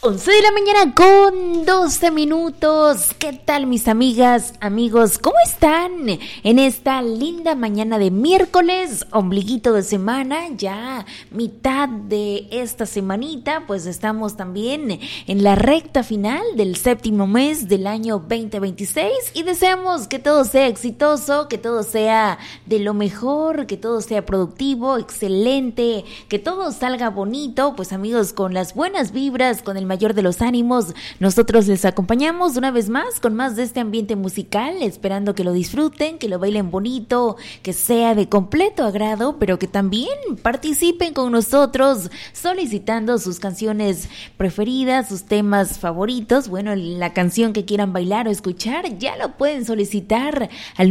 11 de la mañana con 12 minutos. ¿Qué tal, mis amigas, amigos? ¿Cómo están en esta linda mañana de miércoles, ombliguito de semana, ya mitad de esta semanita? Pues estamos también en la recta final del séptimo mes del año 2026 y deseamos que todo sea exitoso, que todo sea de lo mejor, que todo sea productivo, excelente, que todo salga bonito. Pues amigos, con las buenas vibras, con el mayor de los ánimos, nosotros les acompañamos una vez más con más de este ambiente musical, esperando que lo disfruten, que lo bailen bonito, que sea de completo agrado, pero que también participen con nosotros solicitando sus canciones preferidas, sus temas favoritos. Bueno, la canción que quieran bailar o escuchar ya lo pueden solicitar al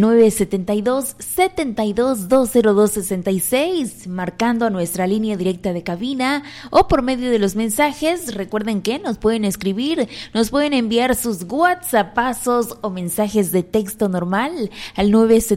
972-72-202-66, marcando a nuestra línea directa de cabina o por medio de los mensajes. Recuerden que nos pueden escribir, nos pueden enviar sus WhatsAppazos o mensajes de texto normal al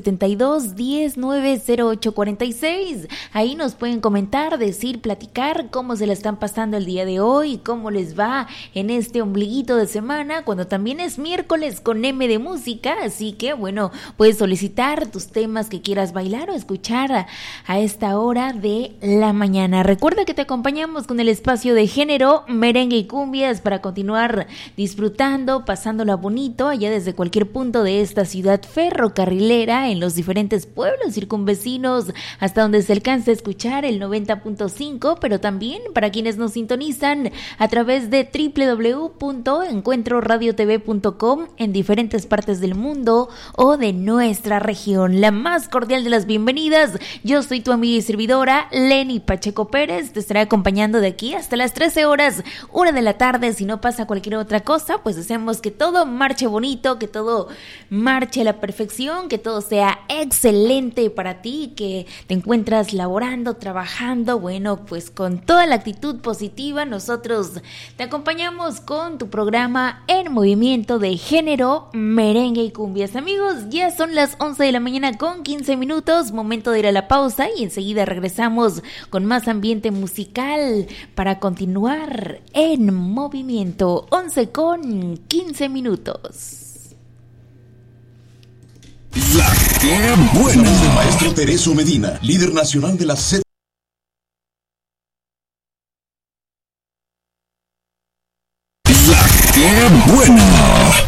972-10-90846. Ahí nos pueden comentar, decir, platicar cómo se la están pasando el día de hoy, cómo les va en este ombliguito de semana, cuando también es miércoles con M de música. Así que bueno, puedes solicitar tus temas que quieras bailar o escuchar a esta hora de la mañana. Recuerda que te acompañamos con el espacio de género, merengue y cumbias para continuar disfrutando, pasándola bonito allá desde cualquier punto de esta ciudad ferrocarrilera, en los diferentes pueblos circunvecinos, hasta donde se alcance a escuchar el 90.5, pero también para quienes nos sintonizan a través de www.encuentroradiotv.com en diferentes partes del mundo o de nuestra región. La más cordial de las bienvenidas. Yo soy tu amiga y servidora Lenny Pacheco Pérez. Te estaré acompañando de aquí hasta las 13 horas, 1 de la tarde. Si no pasa cualquier otra cosa, pues deseamos que todo marche bonito, que todo marche a la perfección, que todo sea excelente para ti, que te encuentras laborando, trabajando, bueno, pues con toda la actitud positiva. Nosotros te acompañamos con tu programa En Movimiento de Género, Merengue y Cumbias. Amigos, ya son las 11 de la mañana con 15 minutos, momento de ir a la pausa y enseguida regresamos con más ambiente musical para continuar en movimiento. 11 con 15 minutos. La que buena es el maestro Tereso Medina, líder nacional de la Z. La que buena.